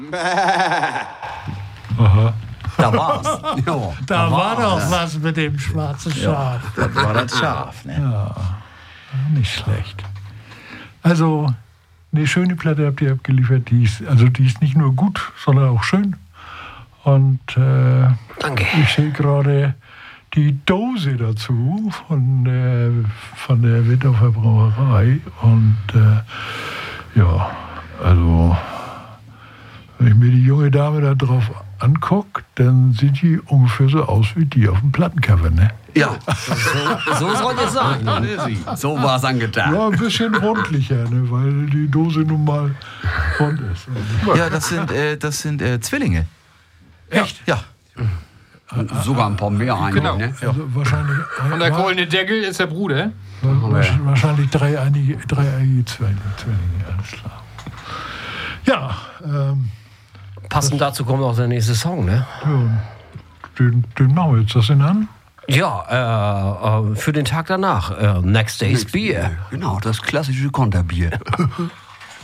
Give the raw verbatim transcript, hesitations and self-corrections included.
Aha. Da war's. Jo, Da, da war war's. doch was mit dem schwarzen Schaf. Das war das Schaf. Ne? Ja, nicht schlecht. Also, eine schöne Platte habt ihr abgeliefert. Die ist, also die ist nicht nur gut, sondern auch schön. Und äh, Danke. ich sehe gerade die Dose dazu von, äh, von der Wittorfer Brauerei. Und äh, ja, also wenn ich mir die junge Dame da drauf angucke, dann sieht die ungefähr so aus wie die auf dem Plattencover, ne? Ja, So, so soll es sein. so war's angetan. Ja, ein bisschen rundlicher, ne? Weil die Dose nun mal rund ist. Ja, das sind, äh, das sind äh, Zwillinge. Echt? Ja. Sogar ein paar mehr eigentlich. Genau. Ne? Also wahrscheinlich, Und der wa- goldene Deckel ist der Bruder. wa- wahrscheinlich dreieinige, dreieinige Zwillinge, Zwillinge, alles klar. Ja, ähm, Passend dazu kommt auch der nächste Song, ne? ja, den, den machen wir jetzt das denn an? Ja, äh, äh, für den Tag danach. Äh, Next Day's Beer. Genau, das klassische Konterbier.